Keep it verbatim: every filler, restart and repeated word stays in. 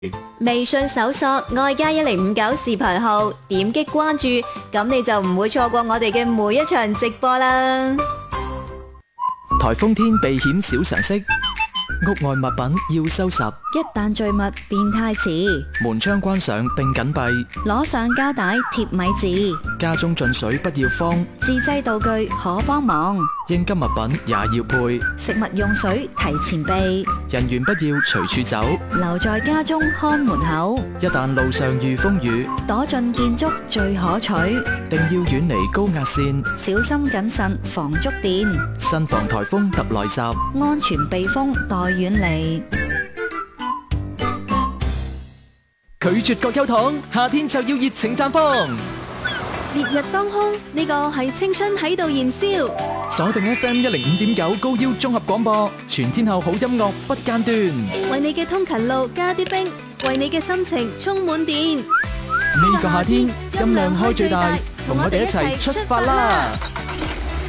微信搜索愛加一零五九視頻號，點擊關注，咁你就唔會錯過我哋嘅每一場直播啦。 颱風天避險小常識：屋外物品要收拾， 一旦墜物變太遲， 門窗關上並緊閉， 攞上膠帶貼米字， 家中進水不要慌， 自製道具可幫忙， 應急物品也要配， 食物用水提前備， 人員不要隨處走， 留在家中看門口， 一旦路上遇風雨， 躲進建築最可取， 定要遠離高壓線， 小心謹慎防觸電， 慎防颱風突來襲， 安全避風待遠離。 拒絕葛優躺，夏天就要熱情綻放。 烈日當空，呢個係青春喺度燃燒。 鎖定 F M 一零五點九高腰綜合廣播，全天候好音樂不間斷。 為你嘅通勤路加啲冰，為你嘅心情充滿電。 呢個夏天音量開最大，同我哋一齊出發啦！